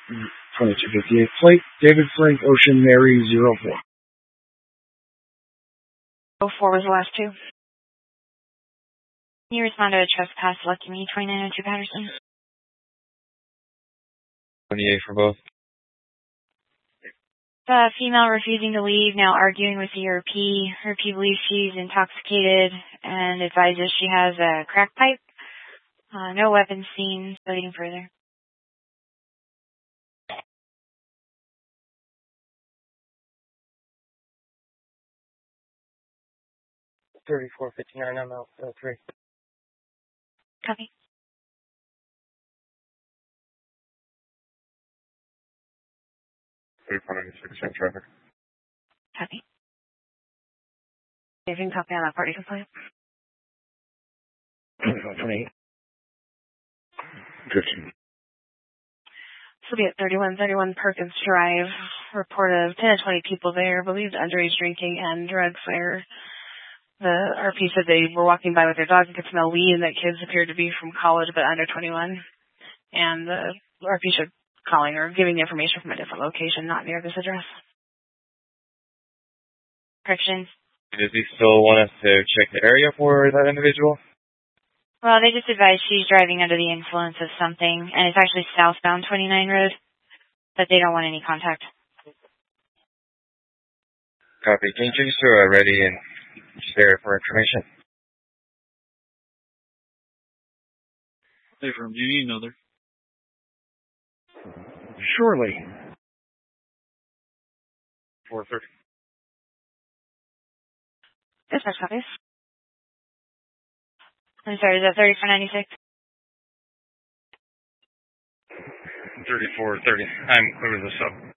2258 flight, David Frank Ocean Mary 04. 04 was the last two. Can you respond to a trespass Lucky Me 2902 Patterson? 28 for both. The female refusing to leave, now arguing with the RP. RP believes she's intoxicated and advises she has a crack pipe. No weapons seen. Studying further. $34.59 ML03. Copy. Traffic. Copy. Saving copy on that party complaint. 28. 15. This will be at 3131 Perkins Drive. Report of 10 to 20 people there, believed underage drinking and drugs there. The RP said they were walking by with their dogs and could smell weed and that kids appeared to be from college but under 21. And the RP showed calling or giving the information from a different location, not near this address. Corrections. Does he still want us to check the area for that individual? Well, they just advised she's driving under the influence of something, and it's actually southbound 29 Road, but they don't want any contact. Copy. Can you just ready and share for information? Hey, from do you need another? Surely. 430. Dispatch copies. I'm sorry, is that 3496? 3430. I'm clear this up.